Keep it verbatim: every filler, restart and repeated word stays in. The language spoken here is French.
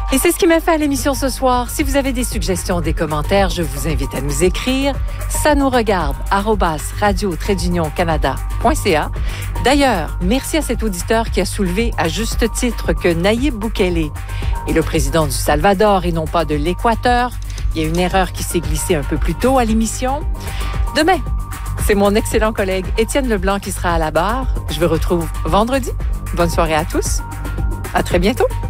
Et c'est ce qui m'a fait à l'émission ce soir. Si vous avez des suggestions, des commentaires, je vous invite à nous écrire. Ça nous regarde, arobase radio canada point c a. D'ailleurs, merci à cet auditeur qui a soulevé à juste titre que Nayib Bukele est le président du Salvador et non pas de l'Équateur. Il y a une erreur qui s'est glissée un peu plus tôt à l'émission. Demain, c'est mon excellent collègue Étienne Leblanc qui sera à la barre. Je vous retrouve vendredi. Bonne soirée à tous. À très bientôt.